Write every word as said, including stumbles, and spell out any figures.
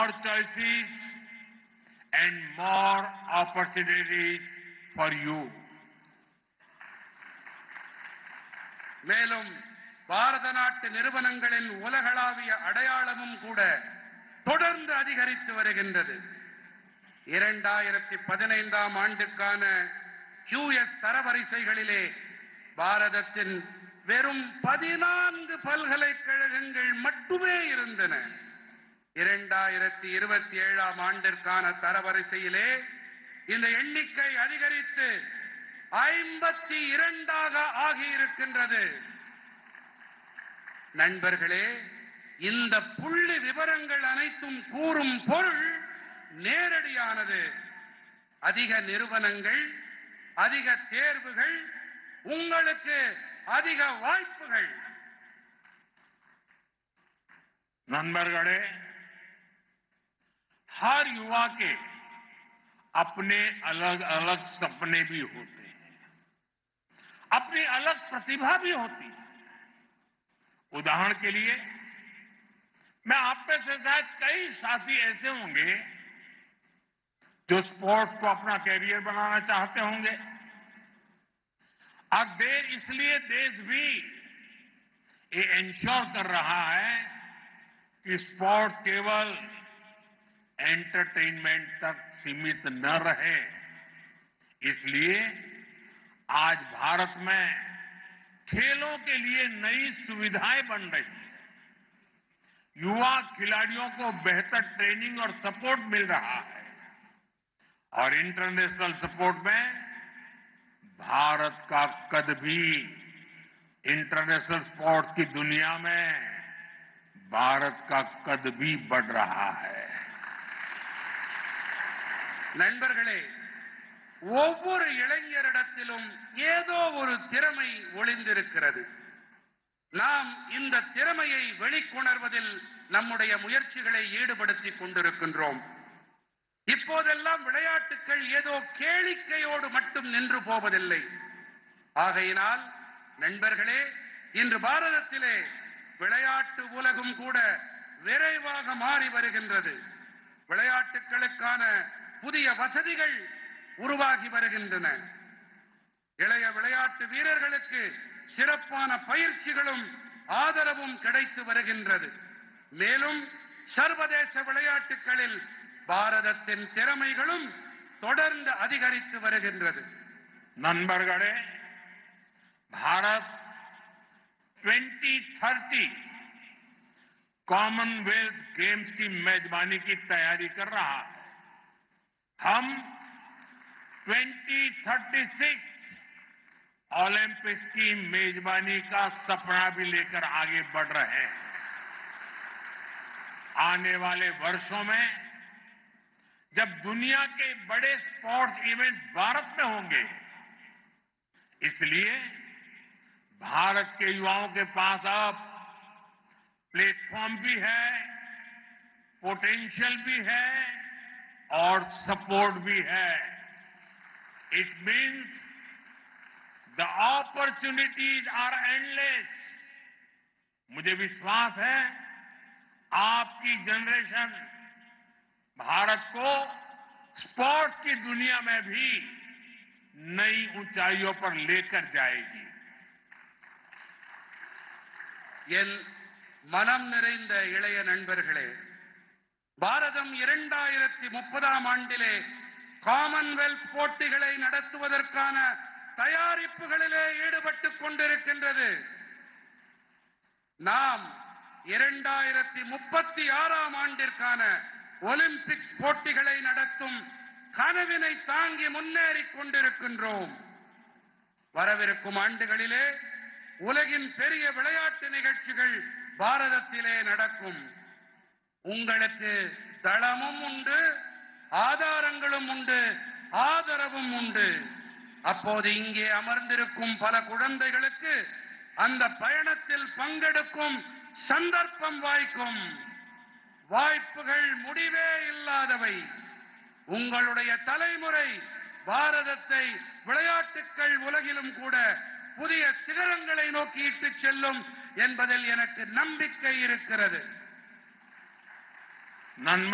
more choices and more opportunities for you. மேலும் பாரத நாட்டு நிறுவனங்களின் உலகளாவிய அடையாளமும் கூட தொடர்ந்து அதிகரித்து வருகின்றது. இரண்டாயிரத்தி பதினைந்தாம் ஆண்டுக்கான கியூஎஸ் தரவரிசைகளிலே பாரதத்தின் வெறும் பதினான்கு பல்கலைக்கழகங்கள் மட்டுமே இருந்தன. இரண்டாயிரத்தி இருபத்தி ஏழாம் ஆண்டிற்கான தரவரிசையிலே இந்த எண்ணிக்கை அதிகரித்து ஐம்பத்தி இரண்டாக ஆகியிருக்கின்றது. நண்பர்களே, இந்த புள்ளி விவரங்கள் அனைத்தும் கூறும் பொருள் நேரடியானது. அதிக நிறுவனங்கள், அதிக தேர்வுகள், உங்களுக்கு அதிக வாய்ப்புகள். नंबरगढ़े हर युवा के अपने अलग अलग सपने भी होते हैं, अपनी अलग प्रतिभा भी होती है. उदाहरण के लिए मैं आप में से शायद कई साथी ऐसे होंगे जो स्पोर्ट्स को अपना कैरियर बनाना चाहते होंगे. और देश इसलिए देश भी ये इंश्योर कर रहा है कि स्पोर्ट्स केवल एंटरटेनमेंट तक सीमित न रहे. इसलिए आज भारत में खेलों के लिए नई सुविधाएं बन रही हैं. युवा खिलाड़ियों को बेहतर ट्रेनिंग और सपोर्ट मिल रहा है और इंटरनेशनल सपोर्ट में भारत का कद भी इंटरनेशनल स्पोर्ट्स की दुनिया में भारत का कद भी बढ़ रहा है. நண்பர்களே, ஒவ்வொரு இளைஞரிடத்திலும் ஏதோ ஒரு திறமை ஒளிந்திருக்கிறது. நாம் இந்த திறமையை வெளிக்கொணர்வதில் நம்முடைய முயற்சிகளை ஈடுபடுத்திக் கொண்டிருக்கின்றோம். இப்போதெல்லாம் விளையாட்டுக்கள் ஏதோ கேளிக்கையோடு மட்டும் நின்று போவதில்லை. ஆகையினால் நண்பர்களே, இன்று பாரதத்திலே விளையாட்டு உலகம் கூட விரைவாக மாறி வருகின்றது. விளையாட்டுகளுக்கான புதிய வசதிகள் உருவாகி வருகின்றன. இளைய விளையாட்டு வீரர்களுக்கு சிறப்பான பயிற்சிகளும் ஆதரவும் கிடைத்து வருகின்றது. மேலும் சர்வதேச விளையாட்டுகளில் பாரதத்தின் திறமைகளும் தொடர்ந்து அதிகரித்து வருகின்றது. नंबरगढ़े Bharat twenty thirty Commonwealth games की मेजबानी की तैयारी कर रहा है. हम ट्वेंटी थर्टी सिक्स ओलंपिक्स की मेजबानी का सपना भी लेकर आगे बढ़ रहे हैं. आने वाले वर्षों में जब दुनिया के बड़े स्पोर्ट्स इवेंट्स भारत में होंगे, इसलिए भारत के युवाओं के पास अब प्लेटफॉर्म भी है, पोटेंशियल भी है और सपोर्ट भी है. It means the opportunities are endless. मुझे विश्वास है आपकी जनरेशन भारत को स्पोर्ट्स की दुनिया में भी नई ऊंचाइयों पर लेकर जाएगी. என் மனம் நிறைந்த இளைய நண்பர்களே, பாரதம் இரண்டாயிரத்தி முப்பதாம் ஆண்டிலே காமன்வெல்த் போட்டிகளை நடத்துவதற்கான தயாரிப்புகளிலே ஈடுபட்டுக் கொண்டிருக்கின்றது. நாம் இரண்டாயிரத்தி முப்பத்தி ஆறாம் ஆண்டிற்கான ஒலிம்பிக்ஸ் போட்டிகளை நடத்தும் கனவினை தாங்கி முன்னேறிக் கொண்டிருக்கின்றோம். வரவிருக்கும் ஆண்டுகளிலே உலகின் பெரிய விளையாட்டு நிகழ்ச்சிகள் பாரதத்திலே நடக்கும். உங்களுக்கு தளமும் உண்டு, ஆதாரங்களும் உண்டு, ஆதரவும் உண்டு. அப்போது இங்கே அமர்ந்திருக்கும் பல குழந்தைகளுக்கு அந்த பயணத்தில் பங்கெடுக்கும் சந்தர்ப்பம் வாய்க்கும். வாய்ப்புகள் முடிவே இல்லாதவை. உங்களுடைய தலைமுறை பாரதத்தை விளையாட்டுக்கள் உலகிலும் கூட புதிய சிகரங்களை நோக்கி இட்டுச் செல்லும் என்பதில் எனக்கு நம்பிக்கை இருக்கிறது.